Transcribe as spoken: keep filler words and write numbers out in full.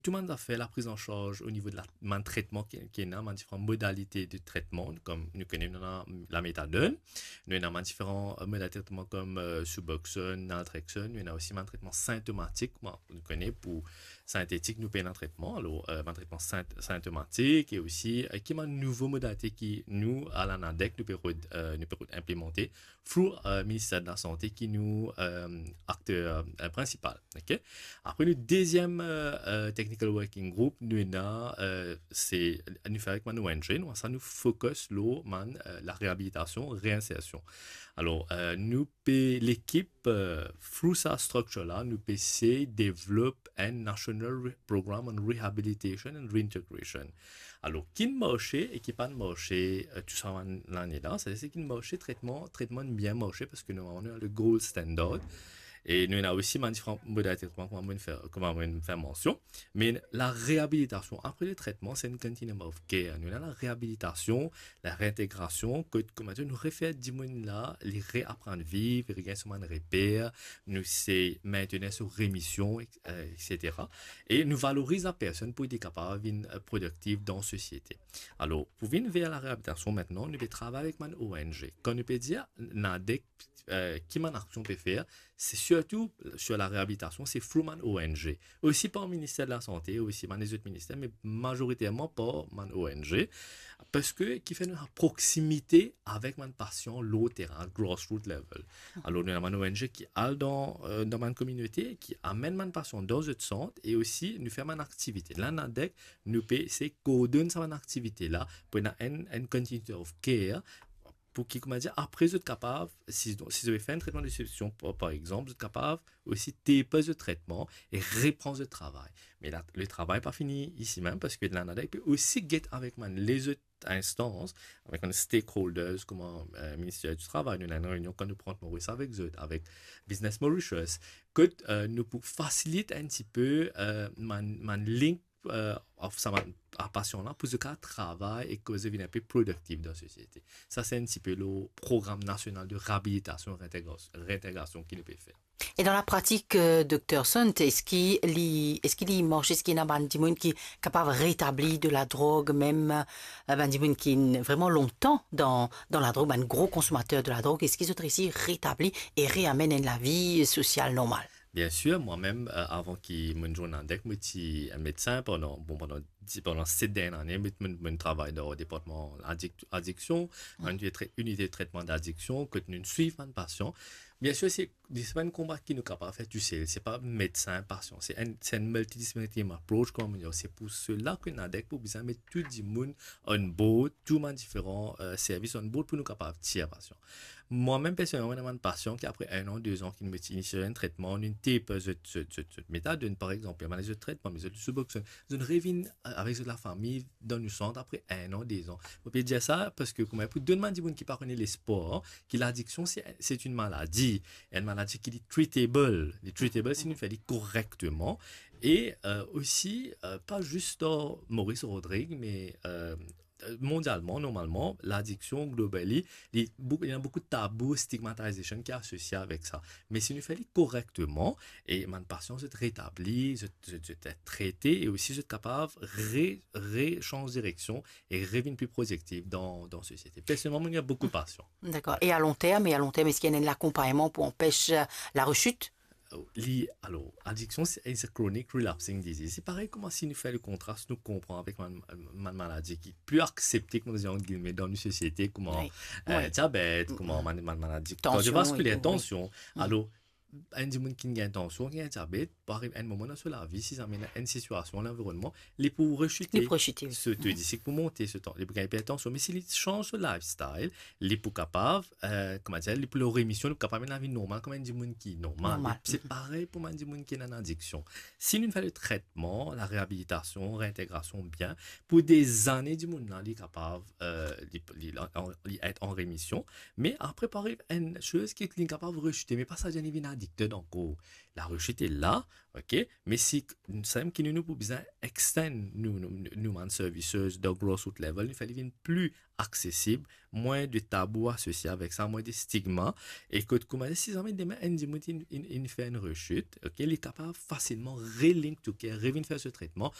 tout le monde a fait la prise en charge au niveau de la man traitement qui qui est là, man différentes modalités de traitement comme nous connaissons la méthadone, nous avons différents euh, modalités de traitement comme euh, Suboxone, Naltrexone, nous avons aussi un traitement symptomatique, moi, nous connaissons pour synthétique nous payons un traitement, alors euh, un traitement symptomatique et aussi euh, qui est une nouvelle modalité qui nous à l'ANADEC nous peut euh, nous peut implémenter pour euh, ministère de la santé qui nous euh, acteur euh, principal, ok. Après le deuxième euh, euh, technical working group nous avons euh, c'est nous faire avec man O N G, nous ça nous focus l'eau man euh, la réhabilitation réinsertion. Alors euh, nous l'équipe euh, through sa structure là nous P C développe un national re- program on rehabilitation and reintegration. Alors qui ne marché et qui pas de marché euh, tout ça l'année là, c'est qui ne marché traitement traitement bien marché parce que nous on a le gold standard. Et nous avons aussi différentes modalités de traitement, comment faire, comment faire mention. Mais la réhabilitation après le traitement, c'est une continuum of care. Nous avons la réhabilitation, la réintégration, que, comment dire, nous refaire dix mois là, les réapprendre à vivre, regagner sur un repère, nous c'est maintenir sur rémission, euh, et cetera. Et nous valorisons la personne pour être capable d'être productive dans la société. Alors, pour venir vers la réhabilitation maintenant, nous devons travailler avec une O N G. Quand nous peut dire, NADEC, euh, qui mon action peut faire, c'est surtout sur la réhabilitation, c'est through mon O N G. Aussi par le ministère de la Santé, aussi par les autres ministères, mais majoritairement par mon O N G, parce que qui fait une proximité avec mon patient, l'au terrain, grassroots level. Alors, nous avons un O N G qui est dans, euh, dans ma communauté, qui amène mon patient dans notre centre et aussi nous fait une activité. Là, NADEC, nous peut, c'est coordonner cette activité-là pour une, une continuity of care pour qui, comment dire, après, vous êtes capable, si, si vous avez fait un traitement de substitution, par, par exemple, vous êtes capable aussi de taper le traitement et reprendre le travail. Mais là, le travail n'est pas fini ici même parce que l'ANADEC peut aussi get avec man, les autres instances, avec les stakeholders, comme le euh, ministère du Travail, nous avons une réunion quand nous prenons Maurice avec eux, avec Business Mauritius, que euh, nous pour faciliter un petit peu euh, man, man link euh, of à passion là pour ce cas travail et que vous devenez un peu productif dans la société. Ça, c'est un petit peu le programme national de réhabilitation et réintégration qui nous peut faire. Et dans la pratique, euh, docteur Sunt, est-ce qu'il y, est-ce qu'il y marche, est-ce qu'il y a un monde qui est capable de rétablir de la drogue, même un monde qui est vraiment longtemps dans, dans la drogue, un gros consommateur de la drogue, est-ce qu'ils sont ici rétablis et réamènent la vie sociale normale? Bien sûr, moi-même, euh, avant qu'il me joigne en deck, je suis un médecin pendant, bon, pendant, pendant sept dernières années, je travaille dans le département addic- addiction, mmh. une unité de traitement d'addiction, que nous suivons un patient. Bien sûr, c'est un combat qui nous capable de faire, tu sais, c'est pas médecin, patient, c'est un, c'est une multidisciplinaire approche, comme on dit. C'est pour cela que nous avons besoin de mettre tout le monde on board, tous les différents euh, services on board pour nous capables de tirer patient. Moi-même, personnellement, j'ai un patient qui, après un an, deux ans, qui nous initie un traitement, une type de méthode, par exemple, il y a des traitements, mais de Suboxone, je reviens avec la famille dans le centre après un an, deux ans. On peut dire ça parce que, comme pour deux gens qui parlent les sports, que l'addiction, c'est, c'est une maladie, une maladie qui est treatable. Les treatable, c'est une fait correctement. Et euh, aussi, euh, pas juste dans Maurice Rodrigue, mais euh, mondialement, normalement, l'addiction globally, il y a beaucoup de tabous, stigmatisation qui est associé avec ça. Mais si nous faisons correctement, et ma patient se rétablit, se, se, se traité, et aussi se capable de ré, changer de direction et revenir plus productif dans, dans la société. Personnellement, il y a beaucoup de patients. D'accord. Et à long terme, et à long terme, est-ce qu'il y a un accompagnement pour empêcher la rechute? Alors, addiction, c'est une chronic relapsing disease. C'est pareil comment si nous faisons le contraste, nous comprenons avec ma, ma maladie qui est plus acceptée que nous disons dans une société, comment oui. euh, oui. diabète, comment ma, ma maladie cardiovasculaire, oui. tension. Oui. Alors, un monde qui a une tension, qui a un diabète, par un moment dans la vie, si ça mène à une situation, l'environnement, les pour rechuter. Les pour rechuter. Ce te dit, c'est pour monter ce temps, les pour gagner attention. Mais s'ils changent le lifestyle, les pour capables, euh, comment dire, les pour leur rémission, les pour capables de la vie normale, comme un monde qui est normal. normal. C'est pareil pour un monde qui est en addiction. Si nous faisons le traitement, la réhabilitation, réintégration bien, pour des années, du monde là, les capables, euh, d'être en rémission. Mais après, pareil, une chose qui est capable de rechuter, mais pas ça, j'en ai addicted encore. La rechute est là, ok? Mais si nous savons que nous nous besoin extendre nous nous nous man services de grassroots level, il fallait une plus accessible, moins de tabous associés avec ça, moins de stigmas. Et que comme si jamais demain un dimanche il fait une rechute, ok? Il est capable facilement relink to care, revenir faire ce traitement